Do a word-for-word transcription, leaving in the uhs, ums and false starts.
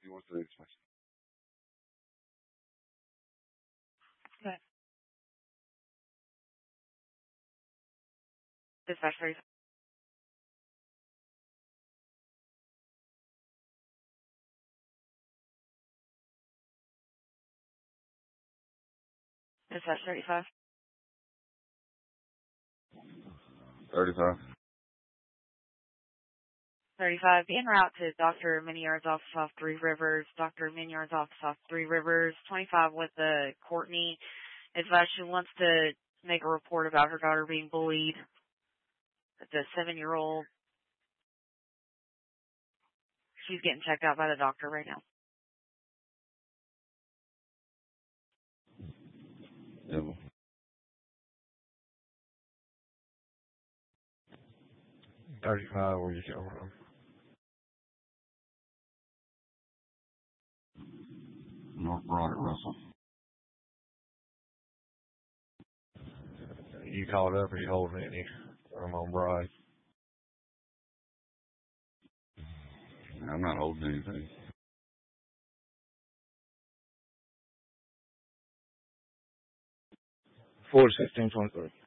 see what's the next question. Okay. Dispatch thirty. Dispatch thirty-five. Thirty-five. thirty-five. En route to Doctor Minyard's office off Three Rivers. Doctor Minyard's office off Three Rivers. twenty-five with the Courtney. Advice she wants to make a report about her daughter being bullied. The seven-year-old. She's getting checked out by the doctor right now. Yeah. thirty-five, where you coming from? North Broad at Russell. You called up or you holding any? I'm on Bride. I'm not holding anything. four sixteen twenty-three.